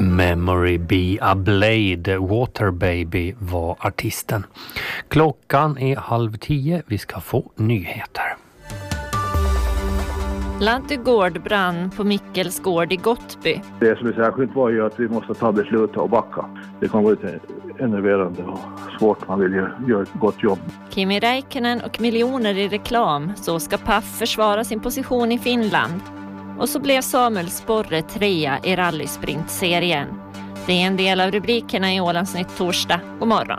Memory Be a Blade, Water Baby var artisten. Klockan är 9:30, vi ska få nyheter. Laddugård brann på Mickels gård i Gottby. Det som är särskilt var ju att vi måste ta beslut och backa. Det kan vara lite enerverande och svårt, man vill göra ett gott jobb. Kimi Räikkönen och miljoner i reklam, så ska Paf försvara sin position i Finland. Och så blev Samuel Sporre 3 i rallysprintserien. Det är en del av rubrikerna i Ålandsnytt torsdag. God morgon.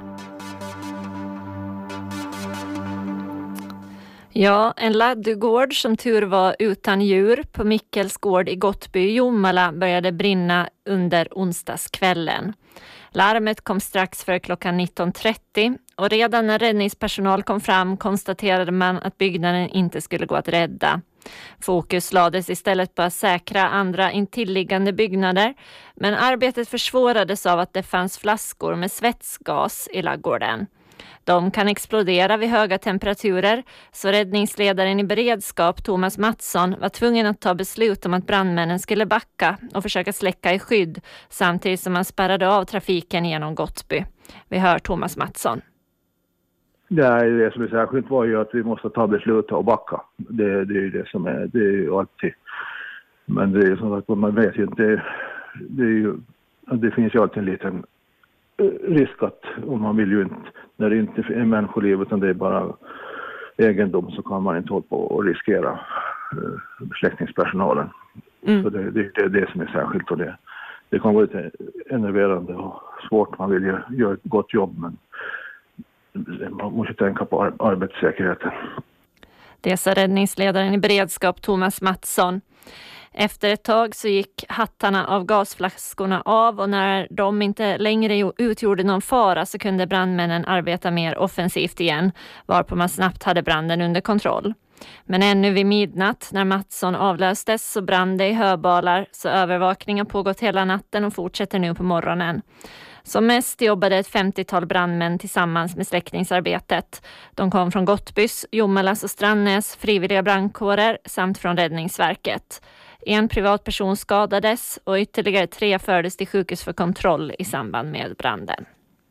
Ja, en laddugård som tur var utan djur på Mickels gård i Gottby i Jomala började brinna under onsdagskvällen. Larmet kom strax före klockan 19:30 och redan när räddningspersonal kom fram konstaterade man att byggnaden inte skulle gå att rädda. Fokus lades istället på att säkra andra intilliggande byggnader, men arbetet försvårades av att det fanns flaskor med svetsgas i laggården. De kan explodera vid höga temperaturer, så räddningsledaren i beredskap Thomas Mattsson var tvungen att ta beslut om att brandmännen skulle backa och försöka släcka i skydd samtidigt som man spärrade av trafiken genom Gottby. Vi hör Thomas Mattsson. Det som är särskilt var ju att vi måste ta beslut och backa. Det är ju det som är, det är ju alltid. Men det är som att man vet ju inte, det finns ju alltid en liten risk att om man vill ju inte, när det inte är människoliv utan det är bara egendom, så kan man inte hålla på och riskera släckningspersonalen. Så det är det som är särskilt, och det kan vara lite enerverande och svårt, man vill göra ett gott jobb, men man måste tänka på arbetssäkerheten. Det sa räddningsledaren i beredskap Thomas Mattsson. Efter ett tag så gick hattarna av gasflaskorna av, och när de inte längre utgjorde någon fara så kunde brandmännen arbeta mer offensivt igen, varpå man snabbt hade branden under kontroll. Men ännu vid midnatt när Mattsson avlöstes så brann det i höbalar, så övervakningen pågått hela natten och fortsätter nu på morgonen. Som mest jobbade ett 50-tal brandmän tillsammans med släckningsarbetet. De kom från Gottbys, Jomalas och Strandnäs frivilliga brandkårer samt från Räddningsverket. En privatperson skadades och ytterligare 3 fördes till sjukhus för kontroll i samband med branden.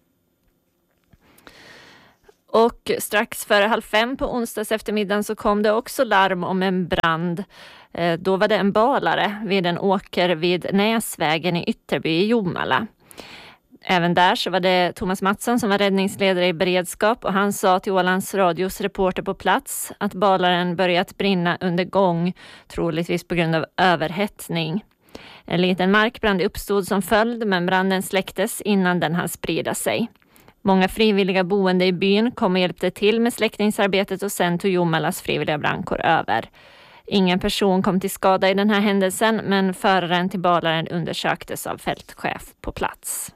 Och strax före 4:30 på onsdags eftermiddagen så kom det också larm om en brand. Då var det en balare vid en åker vid Näsvägen i Ytterby i Jomala. Även där så var det Thomas Mattsson som var räddningsledare i beredskap, och han sa till Ålands radios reporter på plats att balaren börjat brinna under gång, troligtvis på grund av överhettning. En liten markbrand uppstod som följd, men branden släcktes innan den hann sprida sig. Många frivilliga boende i byn kom och hjälpte till med släckningsarbetet, och sen tog Jomalas frivilliga brandkår över. Ingen person kom till skada i den här händelsen, men föraren till balaren undersöktes av fältchef på plats.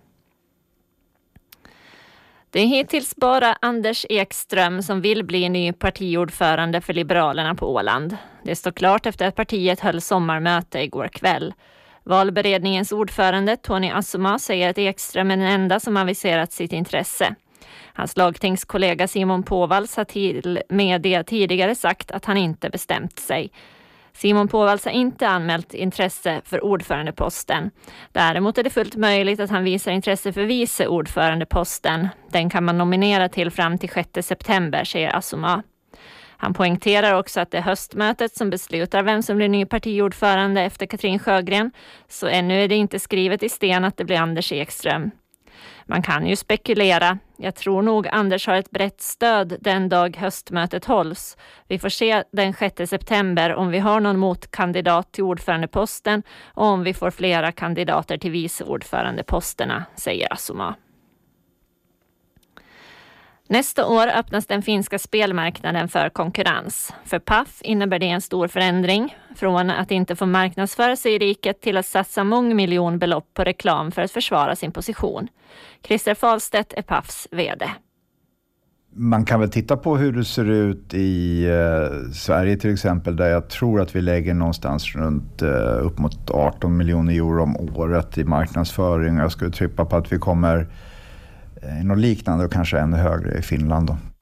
Det är hittills bara Anders Ekström som vill bli ny partiordförande för Liberalerna på Åland. Det står klart efter att partiet höll sommarmöte igår kväll. Valberedningens ordförande Tony Assoma säger att Ekström är den enda som aviserat sitt intresse. Hans lagtingskollega Simon Påvals har till media tidigare sagt att han inte bestämt sig. Simon Påvals har inte anmält intresse för ordförandeposten. Däremot är det fullt möjligt att han visar intresse för vice ordförandeposten. Den kan man nominera till fram till 6 september, säger Assoma. Han poängterar också att det är höstmötet som beslutar vem som blir ny partiordförande efter Katrin Sjögren, så ännu är det inte skrivet i sten att det blir Anders Ekström. Man kan ju spekulera. Jag tror nog Anders har ett brett stöd den dag höstmötet hålls. Vi får se den 6 september om vi har någon motkandidat till ordförandeposten och om vi får flera kandidater till vice ordförandeposterna, säger Assoma. Nästa år öppnas den finska spelmarknaden för konkurrens. För Paf innebär det en stor förändring. Från att inte få marknadsföra sig i riket till att satsa mångmiljonbelopp på reklam för att försvara sin position. Christer Falstedt är Pafs vd. Man kan väl titta på hur det ser ut i Sverige till exempel, där jag tror att vi lägger någonstans runt upp mot 18 miljoner euro om året i marknadsföring. Jag skulle trycka på att vi kommer något liknande och kanske ännu högre i Finland då.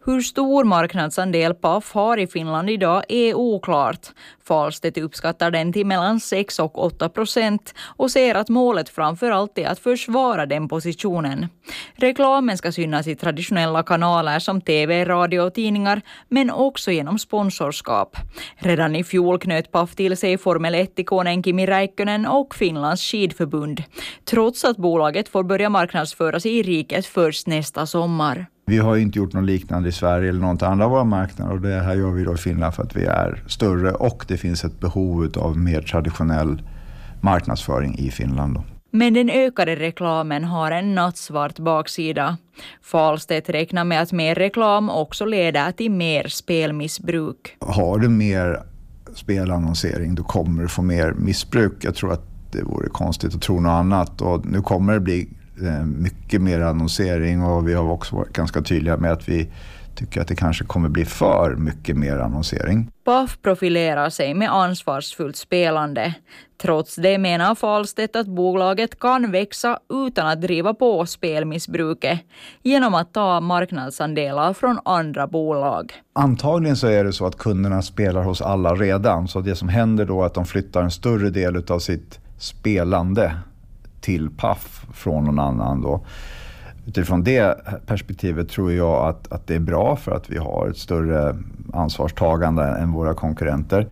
Hur stor marknadsandel Paf har i Finland idag är oklart. Falstedt uppskattar den till mellan 6 och 8% och ser att målet framförallt är att försvara den positionen. Reklamen ska synas i traditionella kanaler som TV, radio och tidningar, men också genom sponsorskap. Redan i fjol knöt Paf till sig Formel 1-ikonen Kimi Räikkönen och Finlands skidförbund, trots att bolaget får börja marknadsföras i riket först nästa sommar. Vi har inte gjort något liknande i Sverige eller något annat av våra marknader, och det här gör vi då i Finland för att vi är större och det finns ett behov av mer traditionell marknadsföring i Finland. Men den ökade reklamen har en nattsvart baksida. Falstedt räknar med att mer reklam också leder till mer spelmissbruk. Har du mer spelannonsering då kommer du få mer missbruk. Jag tror att det vore konstigt att tro något annat, och nu kommer det bli mycket mer annonsering, och vi har också varit ganska tydliga med att vi tycker att det kanske kommer bli för mycket mer annonsering. Paf profilerar sig med ansvarsfullt spelande. Trots det menar Falstedt att bolaget kan växa utan att driva på spelmissbruket genom att ta marknadsandelar från andra bolag. Antagligen så är det så att kunderna spelar hos alla redan, så det som händer då är att de flyttar en större del av sitt spelande till Paf från någon annan då. Utifrån det perspektivet tror jag att det är bra, för att vi har ett större ansvarstagande än våra konkurrenter.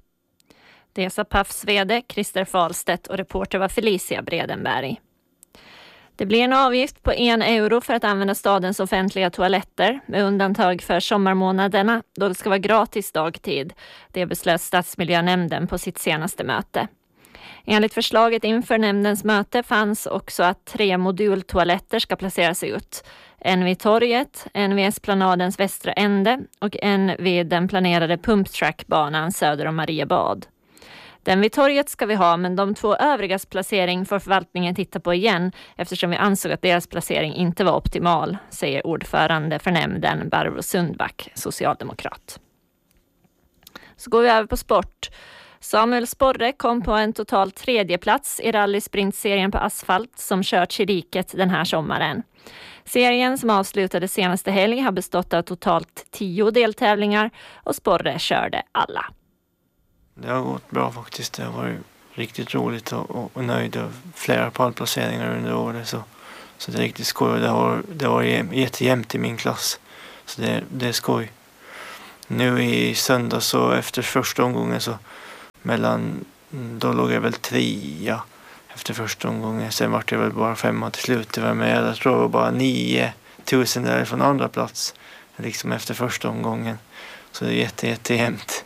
Det sa Pafs vd Christer Falstedt och reporter var Felicia Bredenberg. Det blir en avgift på 1 euro för att använda stadens offentliga toaletter, med undantag för sommarmånaderna då det ska vara gratis dagtid. Det beslöt stadsmiljönämnden på sitt senaste möte. Enligt förslaget inför nämndens möte fanns också att 3 modultoaletter ska placeras ut. En vid torget, en vid Esplanadens västra ände och en vid den planerade pumptrackbanan söder om Mariebad. Den vid torget ska vi ha, men de 2 övrigas placering får förvaltningen titta på igen eftersom vi ansåg att deras placering inte var optimal, säger ordförande för nämnden Barbro Sundback, socialdemokrat. Så går vi över på sport. Samuel Sporre kom på en total 3:e plats i rallysprintserien på asfalt som körts i riket den här sommaren. Serien som avslutades senaste helg har bestått av totalt 10 deltävlingar och Sporre körde alla. Det har gått bra faktiskt. Det har varit riktigt roligt och nöjd. Flera pallplaceringar under året. Så det är riktigt skoj. Det var jättejämnt i min klass. Så det är skoj. Nu i söndag så efter första omgången så då låg jag väl 3 efter första omgången. Sen var det väl bara 5 till slut. Men jag tror det var bara 9000 där från andra plats. Liksom efter första omgången. Så det är jättejämnt.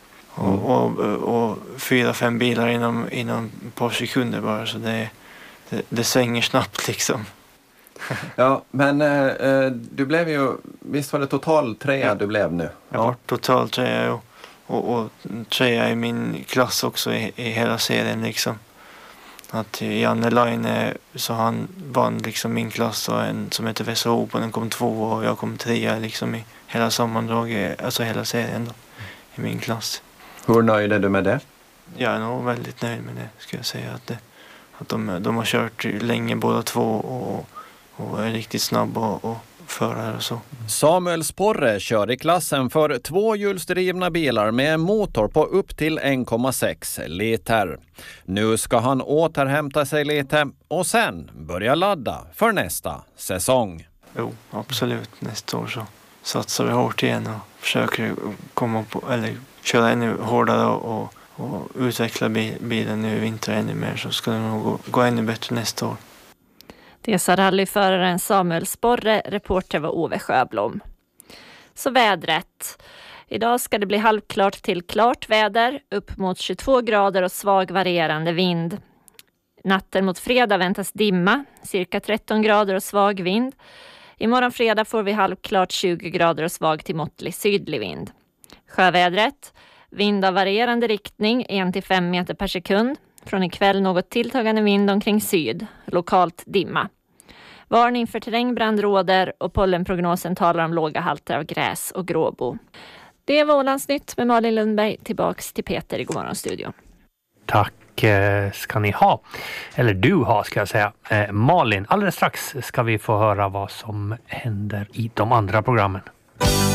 Och 4-5 bilar inom ett par sekunder bara. Så det svänger snabbt liksom. Ja, men du blev ju, visst var det total 3 du blev nu? Jag var total 3 och 3 i min klass också i hela serien liksom. Att Janne Line, så han vann liksom min klass, och en som heter Vesa Hopen, den kom 2 och jag kom 3 liksom i hela sammandraget, alltså hela serien då, i min klass. Hur nöjd är du med det? Jag är nog väldigt nöjd med det, ska jag säga, att de har kört länge båda 2 och är riktigt snabba och förare och så. Samuel Sporre kör i klassen för 2-hjulsdrivna bilar med motor på upp till 1,6 liter. Nu ska han återhämta sig lite och sen börja ladda för nästa säsong. Jo, absolut. Nästa år så satsar vi hårt igen och försöker köra ännu hårdare och utveckla bilen nu i vinter ännu mer, så ska det nog gå ännu bättre nästa år. Det sa rallyföraren Samuel Sporre, reporter var Ove Sjöblom. Så vädret. Idag ska det bli halvklart till klart väder, upp mot 22 grader och svag varierande vind. Natten mot fredag väntas dimma, cirka 13 grader och svag vind. Imorgon fredag får vi halvklart 20 grader och svag till måttlig sydlig vind. Sjövädret. Vind av varierande riktning, 1-5 meter per sekund. Från ikväll något tilltagande vind omkring syd, lokalt dimma. Varning för terrängbrand råder och pollenprognosen talar om låga halter av gräs och gråbo. Det var Ålandsnytt med Malin Lundberg. Tillbaks till Peter i Godmorgonstudion. Tack ska ni ha. Eller du har, ska jag säga. Malin, alldeles strax ska vi få höra vad som händer i de andra programmen.